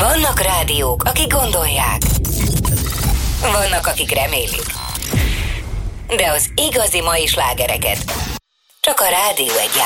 Vannak rádiók, akik gondolják. Vannak, akik remélik. De az igazi mai slágereket csak a Rádió 1